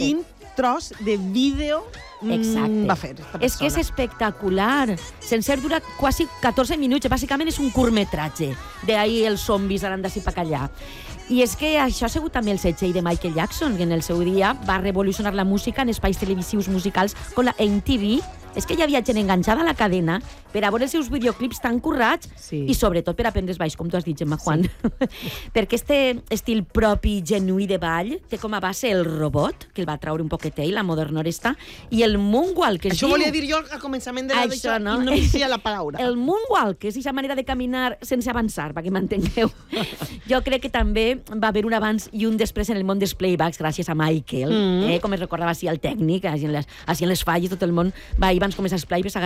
quin tros de vídeo va fer esta persona. És que és espectacular. Sencer dura quasi 14 minuts. Bàsicament és un curtmetratge. D'ahir els zombis anant d'ací per allà. I és que això ha sigut també el setge de Michael Jackson, que en el seu dia va revolucionar la música en espais televisius musicals com la MTV. És que hi havia gent enganxada a la cadena per a veure els seus videoclips tan currats i sobretot per aprendre baix, com tu has dit, Gemma Juan. Perquè este estil propi, genuí de ball, té com a base el robot, que el va traure un poquet ell, la modernista, i el moonwalk, que es diu... Això volia dir jo al començament de d'això, no? I no inicia la paraula. El moonwalk, que és aquesta manera de caminar sense avançar, perquè m'entengueu. Jo crec que també va haver un abans i un després en el món dels playbacks, gràcies a Michael, com es recordava així el tècnic, així en les falles, tot el món va abans com esas playbacks